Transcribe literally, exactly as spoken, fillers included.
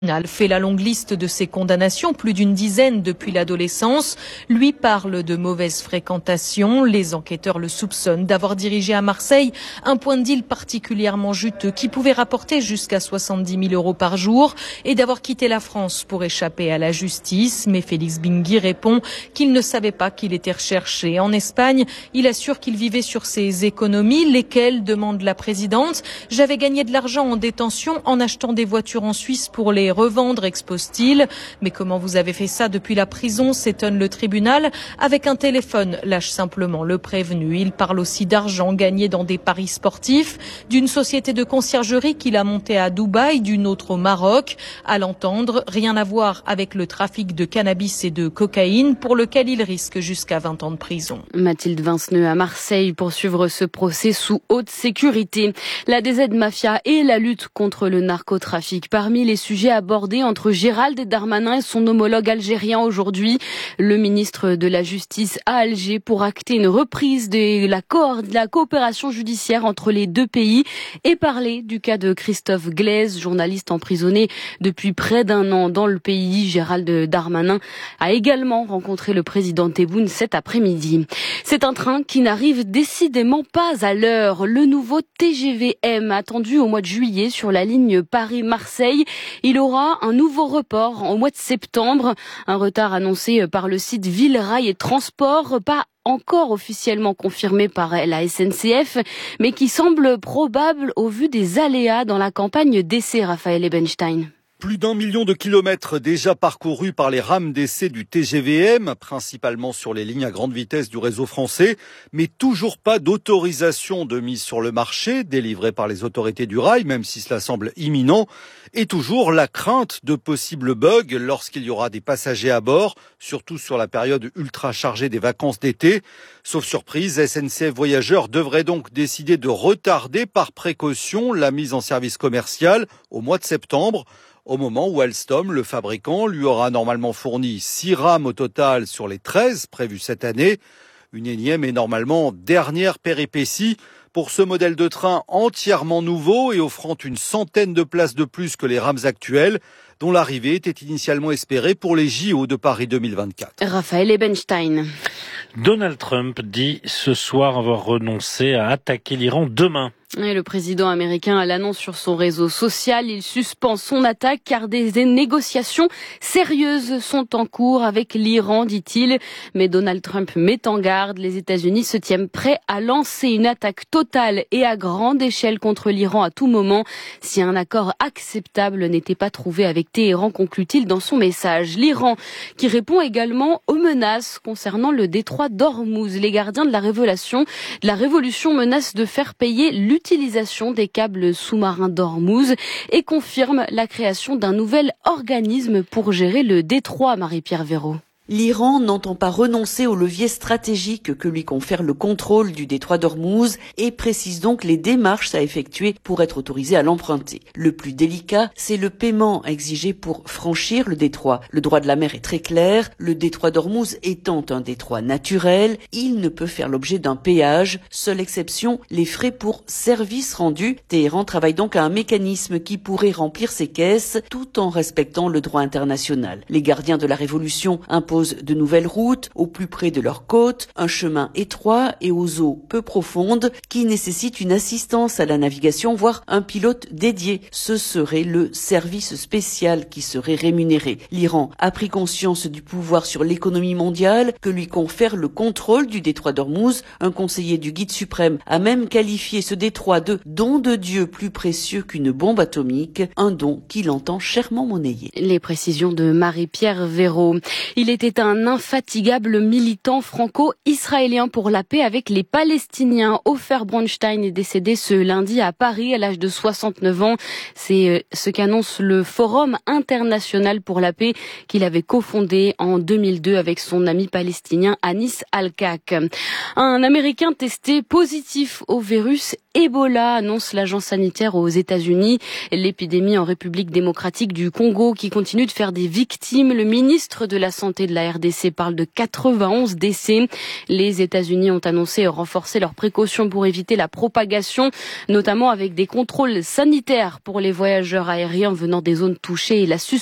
Fait la longue liste de ses condamnations, plus d'une dizaine depuis l'adolescence, lui parle de mauvaise fréquentation. Les enquêteurs le soupçonnent d'avoir dirigé à Marseille un point de deal particulièrement juteux qui pouvait rapporter jusqu'à soixante-dix mille euros par jour et d'avoir quitté la France pour échapper à la justice. Mais Félix Bingui répond qu'il ne savait pas qu'il était recherché. En Espagne, il assure qu'il vivait sur ses économies, lesquelles, demande la présidente. J'avais gagné de l'argent en détention en achetant des voitures en Suisse pour les revendre, expose-t-il. Mais comment vous avez fait ça depuis la prison, s'étonne le tribunal. Avec un téléphone, lâche simplement le prévenu. Il parle aussi d'argent gagné dans des paris sportifs, d'une société de conciergerie qu'il a montée à Dubaï, d'une autre au Maroc. À l'entendre, rien à voir avec le trafic de cannabis et de cocaïne pour lequel il risque jusqu'à vingt ans de prison. Mathilde Vinceneux à Marseille pour suivre ce procès sous haute sécurité. La D Z Mafia et la lutte contre le narcotrafic. Parmi les sujets abordés entre Gérald Darmanin et son homologue algérien aujourd'hui, le ministre de la Justice à Alger pour acter une reprise de la, co- de la coopération judiciaire entre les deux pays et parler du cas de Christophe Glaise, journaliste emprisonné depuis près d'un an dans le pays. Gérald Darmanin a également rencontré le président Tebboune cet après-midi. C'est un train qui n'arrive décidément pas à l'heure. Le nouveau T G V M attendu au mois de juillet sur la ligne Paris-Marseille. Il aura un nouveau report au mois de septembre. Un retard annoncé par le site Ville Rail et Transport, pas encore officiellement confirmé par la S N C F, mais qui semble probable au vu des aléas dans la campagne d'essai, Raphaël Ebenstein. Plus d'un million de kilomètres déjà parcourus par les rames d'essai du T G V M, principalement sur les lignes à grande vitesse du réseau français, mais toujours pas d'autorisation de mise sur le marché délivrée par les autorités du rail, même si cela semble imminent, et toujours la crainte de possibles bugs lorsqu'il y aura des passagers à bord, surtout sur la période ultra chargée des vacances d'été. Sauf surprise, S N C F Voyageurs devrait donc décider de retarder par précaution la mise en service commercial au mois de septembre, au moment où Alstom, le fabricant, lui aura normalement fourni six rames au total sur les treize prévues cette année. Une énième et normalement dernière péripétie pour ce modèle de train entièrement nouveau et offrant une centaine de places de plus que les rames actuelles, dont l'arrivée était initialement espérée pour les J O de Paris deux mille vingt-quatre. Raphaël Ebenstein. Donald Trump dit ce soir avoir renoncé à attaquer l'Iran demain. Et le président américain l'annonce sur son réseau social. Il suspend son attaque car des négociations sérieuses sont en cours avec l'Iran, dit-il. Mais Donald Trump met en garde. Les États-Unis se tiennent prêts à lancer une attaque totale et à grande échelle contre l'Iran à tout moment si un accord acceptable n'était pas trouvé avec Téhéran, conclut-il dans son message. L'Iran qui répond également aux menaces concernant le détroit d'Ormuz. Les gardiens de la révélation, de la révolution menacent de faire payer l'utilisation L'utilisation des câbles sous-marins d'Ormuz et confirme la création d'un nouvel organisme pour gérer le détroit, Marie-Pierre Véraud. L'Iran n'entend pas renoncer au levier stratégique que lui confère le contrôle du détroit d'Ormuz et précise donc les démarches à effectuer pour être autorisé à l'emprunter. Le plus délicat, c'est le paiement exigé pour franchir le détroit. Le droit de la mer est très clair. Le détroit d'Ormuz étant un détroit naturel, il ne peut faire l'objet d'un péage. Seule exception, les frais pour service rendu. Téhéran travaille donc à un mécanisme qui pourrait remplir ses caisses tout en respectant le droit international. Les gardiens de la révolution imposent de nouvelles routes au plus près de leurs côtes, un chemin étroit et aux eaux peu profondes qui nécessitent une assistance à la navigation, voire un pilote dédié. Ce serait le service spécial qui serait rémunéré. L'Iran a pris conscience du pouvoir sur l'économie mondiale que lui confère le contrôle du détroit d'Ormuz. Un conseiller du guide suprême a même qualifié ce détroit de don de Dieu plus précieux qu'une bombe atomique, un don qu'il entend chèrement monnayer. Les précisions de Marie-Pierre Véraud. Il était un infatigable militant franco-israélien pour la paix avec les Palestiniens. Ofer Bronstein est décédé ce lundi à Paris à l'âge de soixante-neuf ans. C'est ce qu'annonce le Forum international pour la paix qu'il avait cofondé en deux mille deux avec son ami palestinien Anis Al-Kak. Un Américain testé positif au virus Ebola, annonce l'agence sanitaire aux États-Unis. L'épidémie en République démocratique du Congo qui continue de faire des victimes. Le ministre de la Santé de la R D C parle de quatre-vingt-onze décès. Les États-Unis ont annoncé renforcer leurs précautions pour éviter la propagation, notamment avec des contrôles sanitaires pour les voyageurs aériens venant des zones touchées et la suspension